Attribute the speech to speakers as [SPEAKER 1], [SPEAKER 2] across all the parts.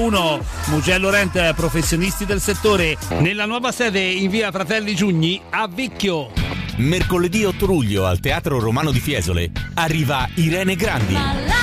[SPEAKER 1] Mugello Rent, professionisti del settore, nella nuova sede in via Fratelli Giugni a Vicchio.
[SPEAKER 2] Mercoledì 8 luglio al Teatro Romano di Fiesole arriva Irene Grandi.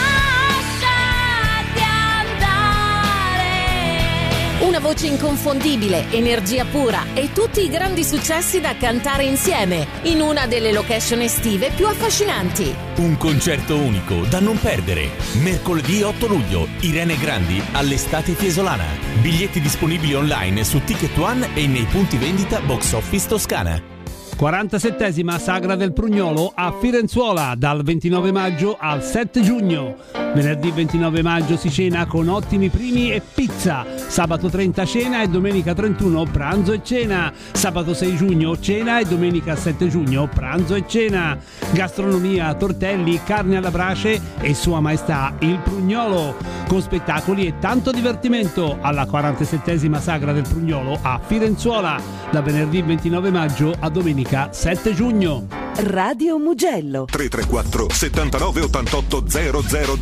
[SPEAKER 3] Una voce inconfondibile, energia pura e tutti i grandi successi da cantare insieme in una delle location estive più affascinanti.
[SPEAKER 2] Un concerto unico da non perdere. Mercoledì 8 luglio, Irene Grandi all'Estate Fiesolana. Biglietti disponibili online su Ticket One e nei punti vendita Box Office Toscana.
[SPEAKER 1] 47esima Sagra del Prugnolo a Firenzuola dal 29 maggio al 7 giugno. Venerdì 29 maggio si cena con ottimi primi e pizza. Sabato 30 cena e domenica 31 pranzo e cena. Sabato 6 giugno cena e domenica 7 giugno pranzo e cena. Gastronomia, tortelli, carne alla brace e Sua Maestà il Prugnolo. Con spettacoli e tanto divertimento alla 47esima Sagra del Prugnolo a Firenzuola da venerdì 29 maggio a domenica 7 giugno.
[SPEAKER 4] Radio Mugello
[SPEAKER 5] 334 79 88 000.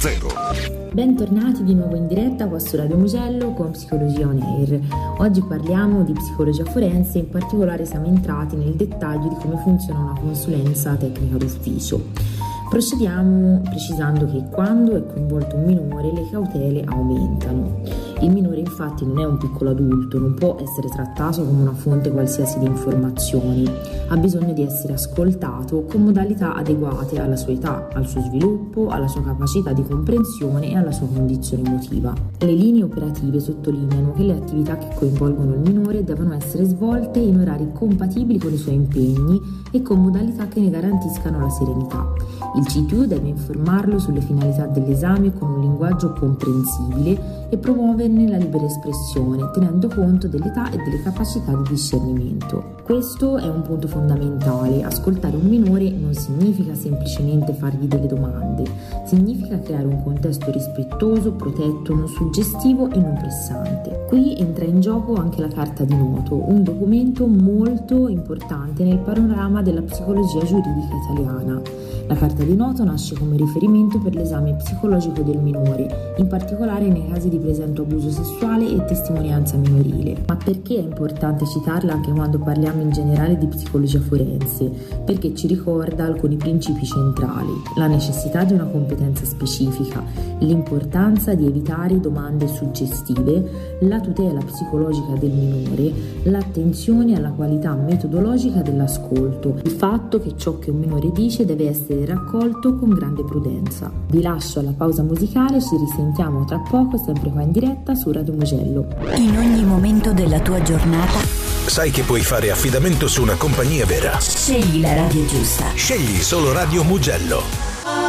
[SPEAKER 6] Bentornati di nuovo in diretta qua su Radio Mugello con Psicologia On Air. Oggi parliamo di psicologia forense, in particolare siamo entrati nel dettaglio di come funziona una consulenza tecnica d'ufficio. Procediamo precisando che quando è coinvolto un minore le cautele aumentano. Il minore infatti non è un piccolo adulto, non può essere trattato come una fonte qualsiasi di informazioni, ha bisogno di essere ascoltato con modalità adeguate alla sua età, al suo sviluppo, alla sua capacità di comprensione e alla sua condizione emotiva. Le linee operative sottolineano che le attività che coinvolgono il minore devono essere svolte in orari compatibili con i suoi impegni e con modalità che ne garantiscano la serenità. Il CTU deve informarlo sulle finalità dell'esame con un linguaggio comprensibile e promuoverne la libera espressione, tenendo conto dell'età e delle capacità di discernimento. Questo è un punto fondamentale. Ascoltare un minore non significa semplicemente fargli delle domande, significa creare un contesto rispettoso, protetto, non suggestivo e non pressante. Qui entra in gioco anche la carta di noto, un documento molto importante nel panorama della psicologia giuridica italiana. La carta di noto nasce come riferimento per l'esame psicologico del minore, in particolare nei casi di presente abuso sessuale e testimonianza minorile. Ma perché è importante citarla anche quando parliamo in generale di psicologia forense? Perché ci ricorda alcuni principi centrali: la necessità di una competenza specifica, l'importanza di evitare domande suggestive, la tutela psicologica del minore, l'attenzione alla qualità metodologica dell'ascolto, il fatto che ciò che un minore dice deve essere raccolto con grande prudenza. Vi lascio alla pausa musicale, ci risentiamo tra poco sempre qua in diretta su Radio Mugello.
[SPEAKER 4] In ogni momento della tua giornata
[SPEAKER 5] Sai che puoi fare affidamento su una compagnia vera.
[SPEAKER 4] scegli la radio giusta.
[SPEAKER 5] Scegli solo Radio Mugello.